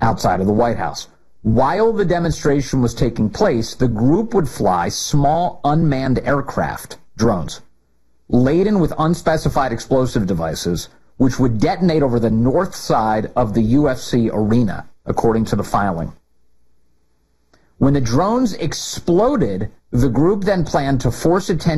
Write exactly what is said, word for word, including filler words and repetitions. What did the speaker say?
outside of the White House. While the demonstration was taking place, the group would fly small unmanned aircraft, drones, laden with unspecified explosive devices, which would detonate over the north side of the U F C arena, according to the filing. When the drones exploded, the group then planned to force attention